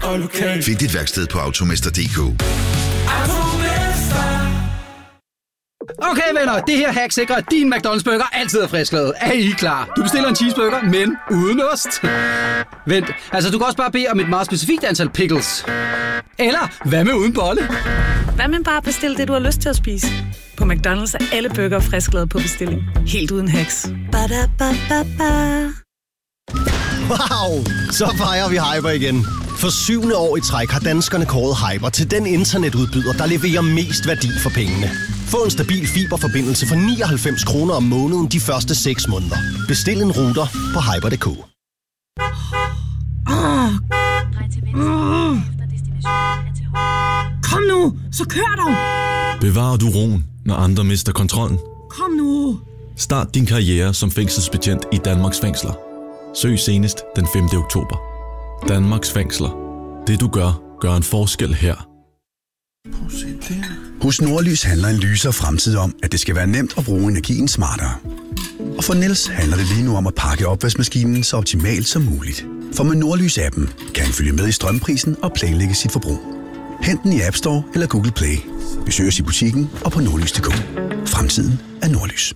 og lokal. Find dit værksted på Automester.dk. Okay venner, det her hack sikrer, at din McDonald's burger altid er frisklavet. Er I klar? Du bestiller en cheeseburger, men uden ost. Vent, altså du kan også bare bede om et meget specifikt antal pickles. Eller hvad med uden bolle? Hvad med bare bestille det, du har lyst til at spise? På McDonald's er alle burger frisklavet på bestilling. Helt uden hacks. Ba-da-ba-ba-ba. Wow, så fejrer vi Hyper igen. For 7. år i træk har danskerne kåret Hyper til den internetudbyder, der leverer mest værdi for pengene. Få en stabil fiberforbindelse for 99 kroner om måneden de første 6 måneder. Bestil en router på hyper.dk. Kom nu, så kør dog! Bevarer du roen, når andre mister kontrollen? Kom nu! Start din karriere som fængselsbetjent i Danmarks fængsler. Søg senest den 5. oktober. Danmarks fængsler. Det du gør, gør en forskel her. Hos Nordlys handler en lysere fremtid om, at det skal være nemt at bruge energien smartere. Og for Niels handler det lige nu om at pakke opvaskemaskinen så optimalt som muligt. For med Nordlys-appen kan han følge med i strømprisen og planlægge sit forbrug. Hent den i App Store eller Google Play. Besøg os i butikken og på nordlys.dk. Fremtiden er Nordlys.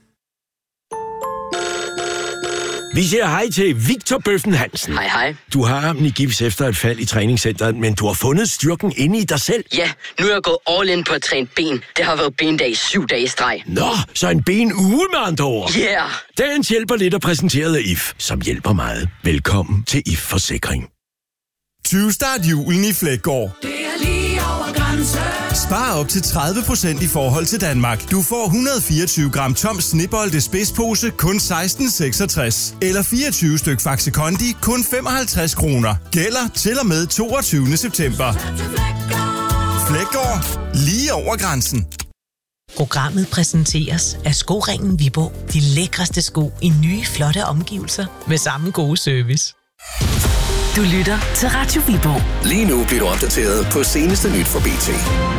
Vi siger hej til Victor Bøffen Hansen. Hej, hej. Du har ham i gips efter et fald i træningscenteret, men du har fundet styrken inde i dig selv. Ja, nu er jeg gået all in på at træne ben. Det har været bendag 7 dage i streg. Nå, så en benuge med andre ord. Yeah! Dagens hjælper lidt er præsenteret af IF, som hjælper meget. Velkommen til IF Forsikring. 20-start julen i Fleggaard. Det er lige over grænsen. Spar op til 30% i forhold til Danmark. Du får 124 gram tom Snibolde spidspose kun 16,66. Eller 24 styk Faxe Kondi kun 55 kroner. Gælder til og med 22. september. Fleggaard. Lige over grænsen. Programmet præsenteres af Skoringen Viborg. De lækreste sko i nye, flotte omgivelser med samme gode service. Du lytter til Radio Viborg. Lige nu bliver du opdateret på seneste nyt for BT.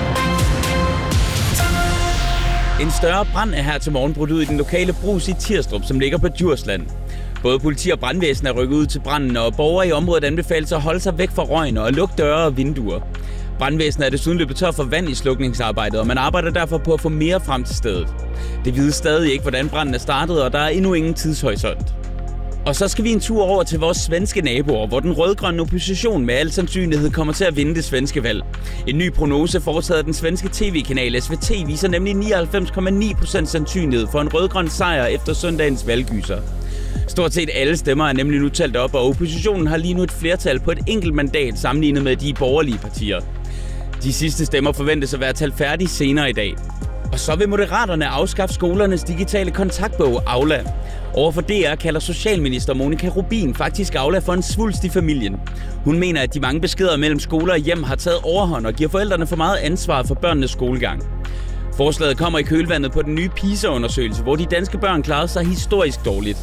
En større brand er her til morgen brudt ud i den lokale brus i Tirstrup, som ligger på Djursland. Både politi og brandvæsen er rykket ud til branden, og borgere i området anbefales at holde sig væk fra røgen og lukke døre og vinduer. Brandvæsenet er desuden løbet tør for vand i slukningsarbejdet, og man arbejder derfor på at få mere frem til stedet. Det vides stadig ikke, hvordan branden er startet, og der er endnu ingen tidshorisont. Og så skal vi en tur over til vores svenske naboer, hvor den rødgrønne opposition med al sandsynlighed kommer til at vinde det svenske valg. En ny prognose foretaget af den svenske tv-kanal SVT viser nemlig 99,9% sandsynlighed for en rødgrøn sejr efter søndagens valggyser. Stort set alle stemmer er nemlig nu talt op, og oppositionen har lige nu et flertal på et enkelt mandat sammenlignet med de borgerlige partier. De sidste stemmer forventes at være talt færdige senere i dag. Og så vil Moderaterne afskaffe skolernes digitale kontaktbog Aula. Overfor DR kalder socialminister Monika Rubin faktisk Aula for en svulst i familien. Hun mener, at de mange beskeder mellem skoler og hjem har taget overhånd og giver forældrene for meget ansvar for børnenes skolegang. Forslaget kommer i kølvandet på den nye PISA-undersøgelse, hvor de danske børn klarede sig historisk dårligt.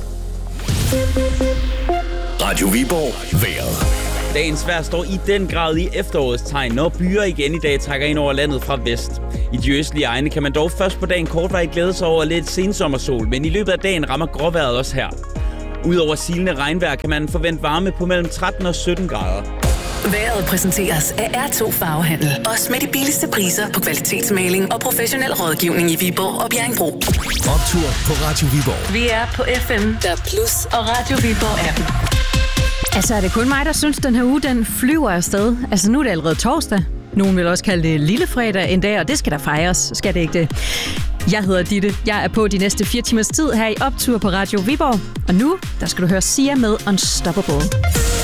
Radio Viborg. Vejret. Dagens vejr står i den grad i efterårets tegn, når byer igen i dag trækker ind over landet fra vest. I de østlige egne kan man dog først på dagen kortvarigt glæde sig over lidt sensommersol, men i løbet af dagen rammer gråvejret også her. Udover silende regnvejr kan man forvente varme på mellem 13 og 17 grader. Vejret præsenteres af R2 Farvehandel. Også med de billigste priser på kvalitetsmaling og professionel rådgivning i Viborg og Bjerringbro. Optur på Radio Viborg. Vi er på FM, der Plus og Radio Viborg appen. Altså, er det kun mig, der synes, den her uge, den flyver afsted? Altså, nu er det allerede torsdag. Nogen vil også kalde det lillefredag en dag, og det skal der fejres. Skal det ikke det? Jeg hedder Ditte. Jeg er på de næste 4 timers tid her i Optur på Radio Viborg. Og nu, der skal du høre Sia med Unstoppable.